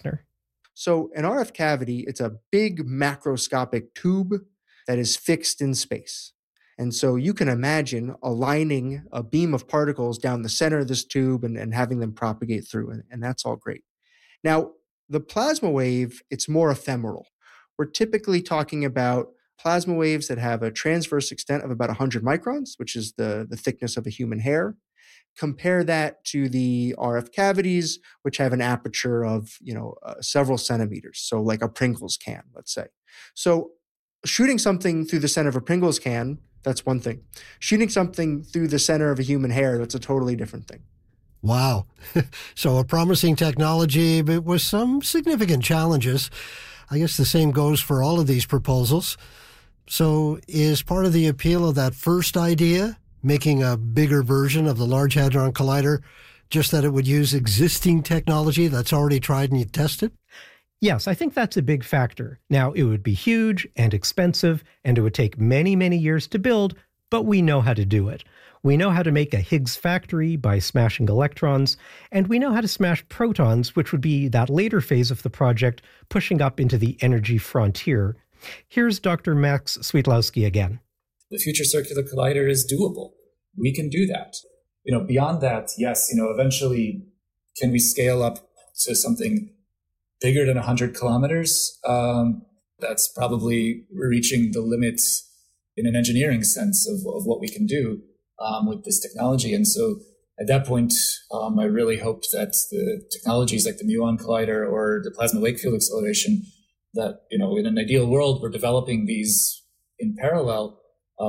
listener? So an RF cavity, it's a big macroscopic tube that is fixed in space. And so you can imagine aligning a beam of particles down the center of this tube and having them propagate through, and that's all great. Now, the plasma wave, it's more ephemeral. We're typically talking about plasma waves that have a transverse extent of about 100 microns, which is the thickness of a human hair. Compare that to the RF cavities, which have an aperture of, several centimeters. So like a Pringles can, let's say. So shooting something through the center of a Pringles can, that's one thing. Shooting something through the center of a human hair, that's a totally different thing. Wow. So a promising technology, but with some significant challenges. I guess the same goes for all of these proposals. So is part of the appeal of that first idea, making a bigger version of the Large Hadron Collider, just that it would use existing technology that's already tried and tested? Yes, I think that's a big factor. Now, it would be huge and expensive, and it would take many, many years to build, but we know how to do it. We know how to make a Higgs factory by smashing electrons, and we know how to smash protons, which would be that later phase of the project, pushing up into the energy frontier. Here's Dr. Max Swiatkowski again. The Future Circular Collider is doable. We can do that. Beyond that, yes, eventually, can we scale up to something bigger than 100 kilometers? That's probably reaching the limit in an engineering sense of what we can do with this technology. And so at that point, I really hope that the technologies like the Muon Collider or the Plasma Wake Field Acceleration, that, in an ideal world, we're developing these in parallel.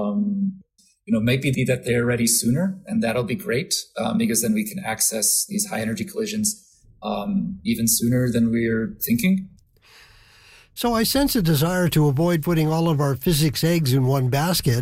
Maybe that they're ready sooner, and that'll be great because then we can access these high energy collisions even sooner than we're thinking. So I sense a desire to avoid putting all of our physics eggs in one basket.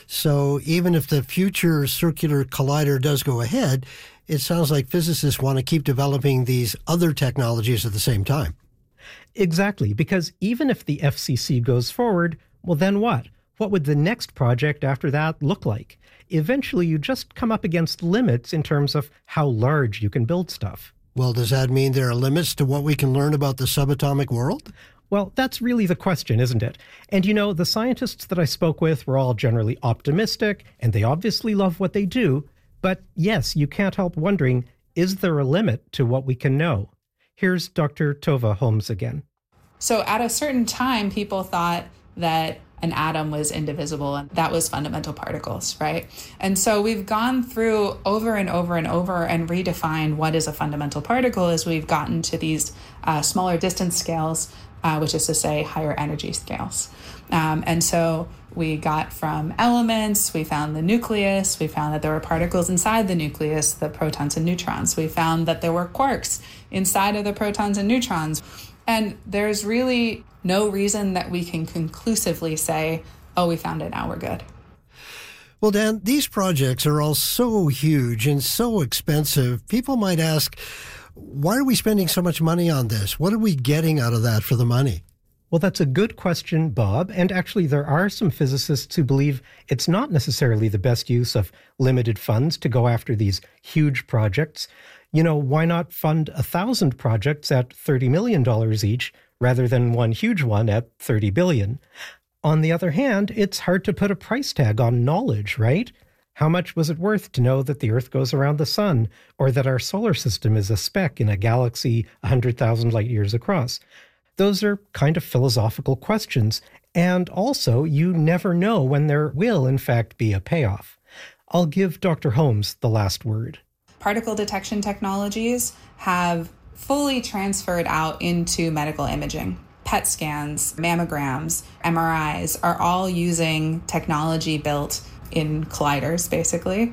So even if the Future Circular Collider does go ahead, it sounds like physicists want to keep developing these other technologies at the same time. Exactly, because even if the FCC goes forward, well, then what? What would the next project after that look like? Eventually, you just come up against limits in terms of how large you can build stuff. Well, does that mean there are limits to what we can learn about the subatomic world? Well, that's really the question, isn't it? And the scientists that I spoke with were all generally optimistic, and they obviously love what they do. But yes, you can't help wondering, is there a limit to what we can know? Here's Dr. Tova Holmes again. So at a certain time, people thought that an atom was indivisible, and that was fundamental particles, right? And so we've gone through over and over and over and redefined what is a fundamental particle as we've gotten to these smaller distance scales, which is to say higher energy scales. And so we got from elements, we found the nucleus, we found that there were particles inside the nucleus, the protons and neutrons. We found that there were quarks inside of the protons and neutrons. And there's really no reason that we can conclusively say, oh, we found it, now we're good. Well, Dan, these projects are all so huge and so expensive. People might ask, why are we spending so much money on this? What are we getting out of that for the money? Well, that's a good question, Bob. And actually, there are some physicists who believe it's not necessarily the best use of limited funds to go after these huge projects. Why not fund 1,000 projects at $30 million each rather than one huge one at $30 billion? On the other hand, it's hard to put a price tag on knowledge, right? How much was it worth to know that the Earth goes around the sun, or that our solar system is a speck in a galaxy 100,000 light years across? Those are kind of philosophical questions, and also you never know when there will, in fact, be a payoff. I'll give Dr. Holmes the last word. Particle detection technologies have fully transferred out into medical imaging. PET scans, mammograms, MRIs are all using technology built in colliders, basically.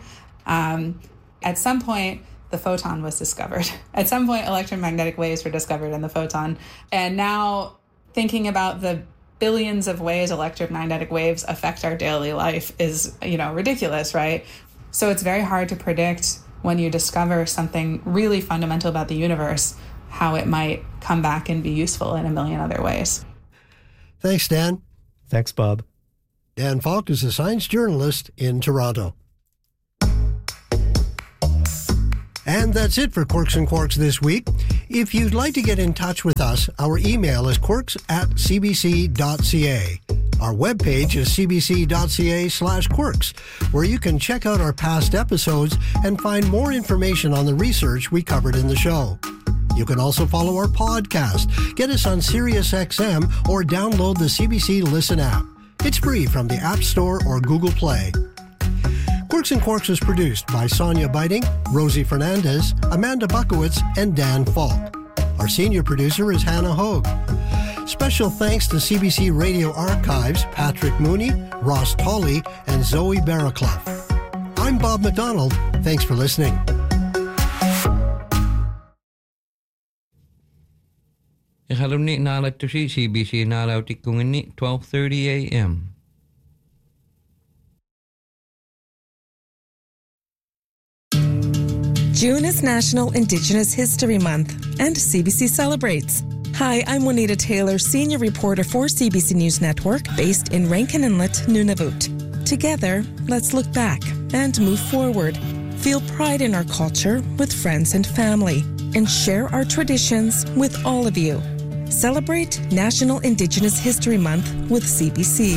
At some point, the photon was discovered. At some point, electromagnetic waves were discovered in the photon. And now thinking about the billions of ways electromagnetic waves affect our daily life is, ridiculous, right? So it's very hard to predict when you discover something really fundamental about the universe, how it might come back and be useful in a million other ways. Thanks, Dan. Thanks, Bob. Dan Falk is a science journalist in Toronto. And that's it for Quirks and Quarks this week. If you'd like to get in touch with us, our email is quirks@cbc.ca. Our webpage is cbc.ca/quirks, where you can check out our past episodes and find more information on the research we covered in the show. You can also follow our podcast, get us on SiriusXM, or download the CBC Listen app. It's free from the App Store or Google Play. Quirks and Quarks is produced by Sonia Biting, Rosie Fernandez, Amanda Buckowitz, and Dan Falk. Our senior producer is Hannah Hogue. Special thanks to CBC Radio Archives, Patrick Mooney, Ross Tolley, and Zoe Barraclough. I'm Bob McDonald. Thanks for listening. Ihalumni nalat to CBC nalautik kungini 12:30 a.m. June is National Indigenous History Month, and CBC celebrates. Hi, I'm Juanita Taylor, senior reporter for CBC News Network, based in Rankin Inlet, Nunavut. Together, let's look back and move forward. Feel pride in our culture with friends and family, and share our traditions with all of you. Celebrate National Indigenous History Month with CBC.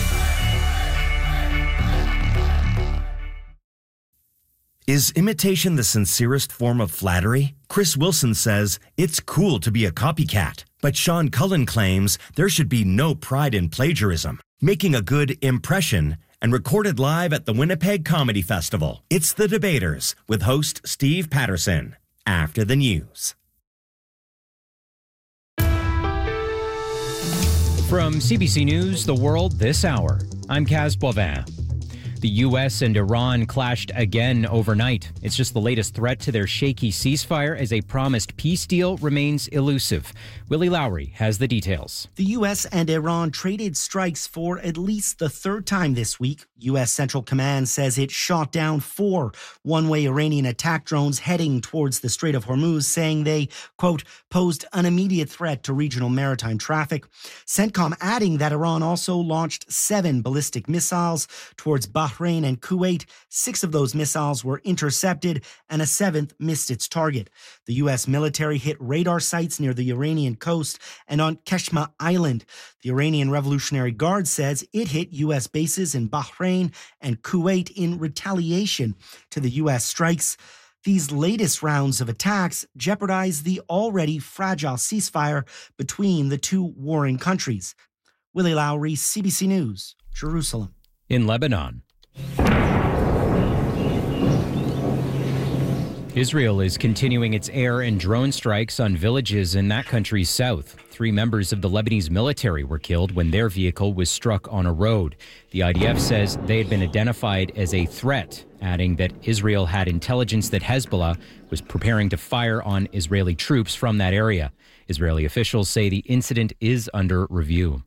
Is imitation the sincerest form of flattery? Chris Wilson says it's cool to be a copycat, but Sean Cullen claims there should be no pride in plagiarism. Making a good impression and recorded live at the Winnipeg Comedy Festival. It's The Debaters with host Steve Patterson. After the news. From CBC News, The World This Hour, I'm Kaz Boivin. The U.S. and Iran clashed again overnight. It's just the latest threat to their shaky ceasefire as a promised peace deal remains elusive. Willie Lowry has the details. The U.S. and Iran traded strikes for at least the third time this week. U.S. Central Command says it shot down 4 one-way Iranian attack drones heading towards the Strait of Hormuz, saying they, quote, posed an immediate threat to regional maritime traffic. CENTCOM adding that Iran also launched 7 ballistic missiles towards Bahrain and Kuwait. 6 of those missiles were intercepted and a 7th missed its target. The U.S. military hit radar sites near the Iranian coast and on Keshma Island. The Iranian Revolutionary Guard says it hit U.S. bases in Bahrain and Kuwait in retaliation to the U.S. strikes. These latest rounds of attacks jeopardize the already fragile ceasefire between the two warring countries. Willie Lowry, CBC News, Jerusalem. In Lebanon, Israel is continuing its air and drone strikes on villages in that country's south. 3 members of the Lebanese military were killed when their vehicle was struck on a road. The IDF says they had been identified as a threat, adding that Israel had intelligence that Hezbollah was preparing to fire on Israeli troops from that area. Israeli officials say the incident is under review.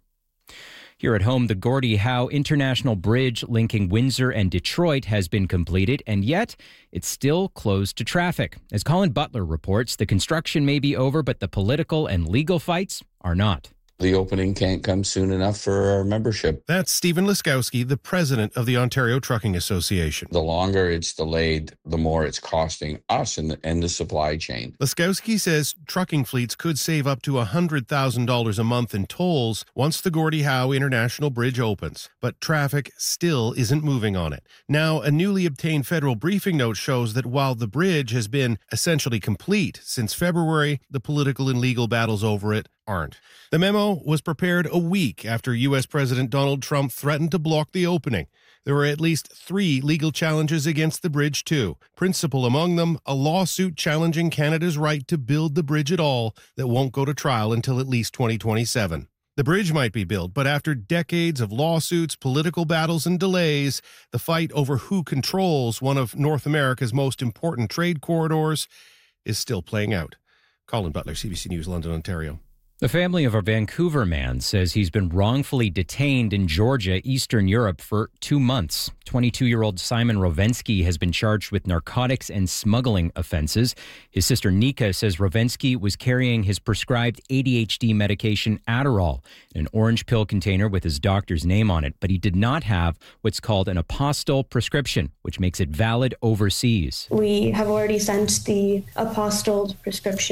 Here at home, the Gordie Howe International Bridge linking Windsor and Detroit has been completed, and yet it's still closed to traffic. As Colin Butler reports, the construction may be over, but the political and legal fights are not. The opening can't come soon enough for our membership. That's Stephen Laskowski, the president of the Ontario Trucking Association. The longer it's delayed, the more it's costing us and the supply chain. Laskowski says trucking fleets could save up to $100,000 a month in tolls once the Gordie Howe International Bridge opens. But traffic still isn't moving on it. Now, a newly obtained federal briefing note shows that while the bridge has been essentially complete since February, the political and legal battles over it aren't. The memo was prepared a week after U.S. President Donald Trump threatened to block the opening. There were at least 3 legal challenges against the bridge, too. Principal among them, a lawsuit challenging Canada's right to build the bridge at all that won't go to trial until at least 2027. The bridge might be built, but after decades of lawsuits, political battles, and delays, the fight over who controls one of North America's most important trade corridors is still playing out. Colin Butler, CBC News, London, Ontario. The family of a Vancouver man says he's been wrongfully detained in Georgia, Eastern Europe, for 2 months. 22-year-old Simon Rovensky has been charged with narcotics and smuggling offenses. His sister Nika says Rovensky was carrying his prescribed ADHD medication Adderall in an orange pill container with his doctor's name on it, but he did not have what's called an apostille prescription, which makes it valid overseas. We have already sent the apostilled prescription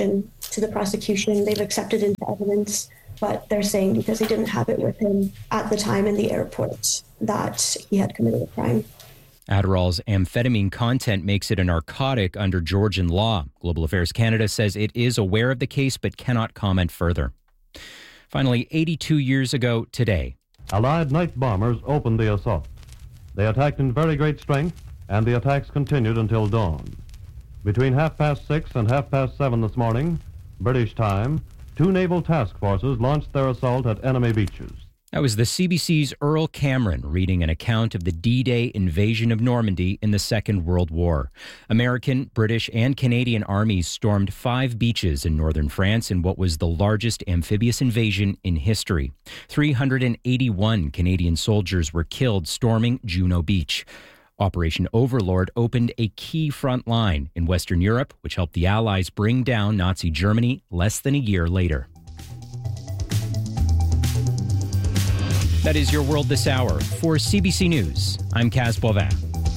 to the prosecution. They've accepted into evidence, but they're saying because he didn't have it with him at the time in the airport that he had committed a crime. Adderall's amphetamine content makes it a narcotic under Georgian law. Global Affairs Canada says it is aware of the case but cannot comment further. Finally, 82 years ago today, Allied night bombers opened the assault. They attacked in very great strength, and the attacks continued until dawn. Between 6:30 and 7:30 this morning, British time, 2 naval task forces launched their assault at enemy beaches. That was the CBC's Earl Cameron reading an account of the D-Day invasion of Normandy in the Second World War. American, British, and Canadian armies stormed 5 beaches in northern France in what was the largest amphibious invasion in history. 381 Canadian soldiers were killed storming Juno Beach. Operation Overlord opened a key front line in Western Europe, which helped the Allies bring down Nazi Germany less than a year later. That is your world this hour. For CBC News, I'm Kaz Boivin.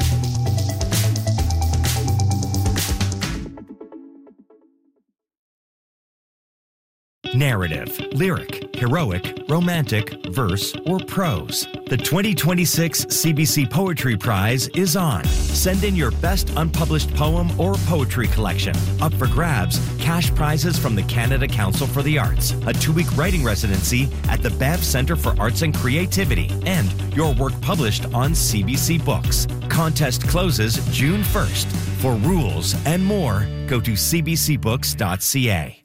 Narrative, lyric, heroic, romantic, verse, or prose. The 2026 CBC Poetry Prize is on. Send in your best unpublished poem or poetry collection. Up for grabs, cash prizes from the Canada Council for the Arts, a 2-week writing residency at the Banff Centre for Arts and Creativity, and your work published on CBC Books. Contest closes June 1st. For rules and more, go to cbcbooks.ca.